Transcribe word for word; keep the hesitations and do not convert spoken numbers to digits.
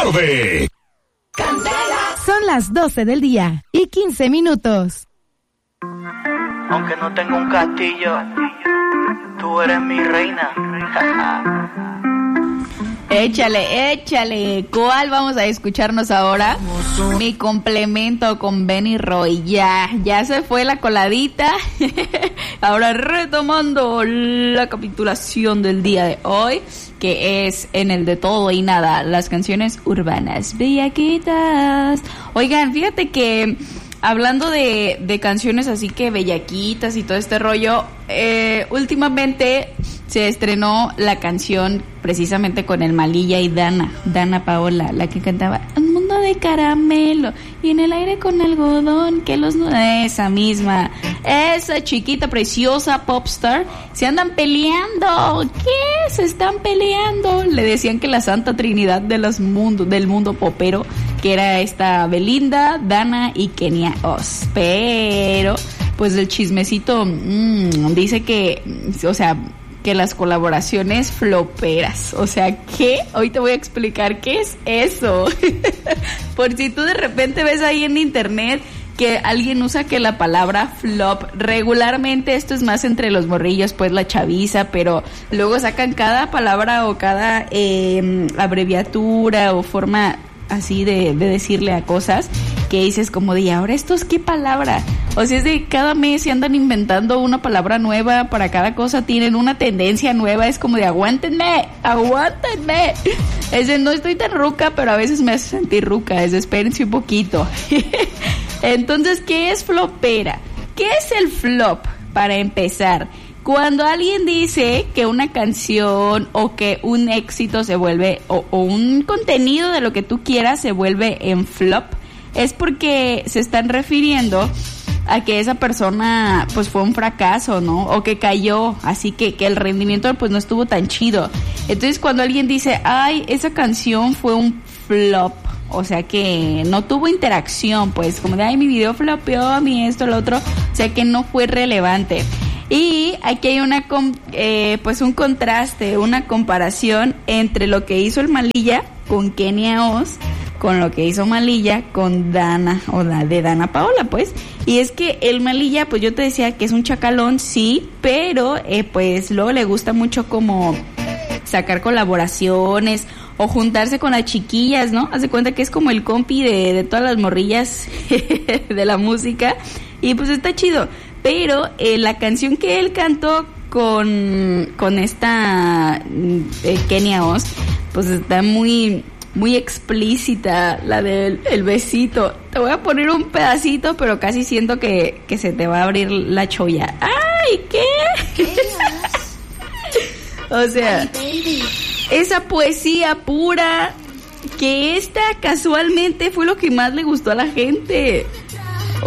tarde. Son las doce del día y quince minutos. Aunque no tengo un castillo, tú eres mi reina. Échale, échale. ¿Cuál vamos a escucharnos ahora? Mi complemento con Benny Roy. Ya, ya se fue la coladita. Ahora retomando la capitulación del día de hoy, que es en el de todo y nada, las canciones urbanas bellaquitas. Oigan, fíjate que hablando de, de canciones así que bellaquitas y todo este rollo, eh, últimamente se estrenó la canción precisamente con el Malilla y Dana, Dana Paola, la que cantaba Un mundo de caramelo y en el aire con algodón, que los... Esa misma, esa chiquita preciosa popstar, se andan peleando. ¿Qué? Se están peleando. Le decían que la Santa Trinidad de los mundos, del mundo popero, que era esta Belinda, Dana y Kenia Oz. Pero, pues el chismecito mmm, dice que, o sea, que las colaboraciones floperas, o sea, ¿qué? Hoy te voy a explicar qué es eso. Por si tú de repente ves ahí en internet que alguien usa que la palabra flop, regularmente esto es más entre los morrillos, pues la chaviza, pero luego sacan cada palabra o cada eh, abreviatura o forma así de, de decirle a cosas que dices como de, ¿ahora esto es qué palabra? O sea, es de cada mes se andan inventando una palabra nueva, para cada cosa tienen una tendencia nueva, es como de aguántenme, aguántenme. Es de, no estoy tan ruca, pero a veces me hace sentir ruca, es de espérense un poquito. Entonces, ¿qué es flopera? ¿Qué es el flop? Para empezar, cuando alguien dice que una canción o que un éxito se vuelve, o, o un contenido de lo que tú quieras se vuelve en flop, es porque se están refiriendo a que esa persona pues fue un fracaso, ¿no? O que cayó, así que, que el rendimiento pues no estuvo tan chido. Entonces cuando alguien dice, ay, esa canción fue un flop, o sea que no tuvo interacción, pues como de, ay, mi video flopeó, mi esto, lo otro, o sea que no fue relevante. Y aquí hay una eh, pues un contraste, una comparación entre lo que hizo el Malilla con Kenia Oz, con lo que hizo Malilla con Dana, o la de Dana Paola, pues. Y es que el Malilla, pues yo te decía que es un chacalón, sí, pero eh, pues luego le gusta mucho como sacar colaboraciones o juntarse con las chiquillas, ¿no? Haz de cuenta que es como el compi de, de todas las morrillas de la música, y pues está chido. Pero eh, la canción que él cantó con, con esta eh, Kenia Oz, pues está muy... muy explícita, la del el besito. Te voy a poner un pedacito, pero casi siento que, que se te va a abrir la cholla. ¡Ay, qué! O sea, esa poesía pura, que esta casualmente fue lo que más le gustó a la gente.